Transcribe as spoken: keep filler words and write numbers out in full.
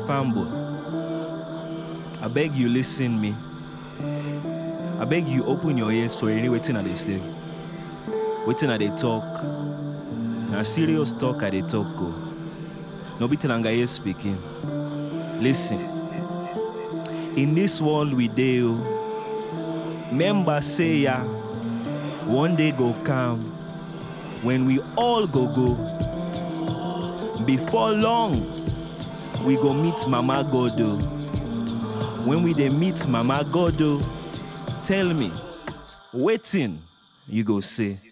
Fanboy, I beg you listen me. I beg you open your ears for any waiting at they say. Waiting at they talk. Now serious talk at they talk go. No be Tenangaye speaking. Listen. In this world we deal. Members say ya. One day go come. When we all go go. Before long, we go meet Mama Godo. When we dey meet Mama Godo, tell me, waiting, you go say.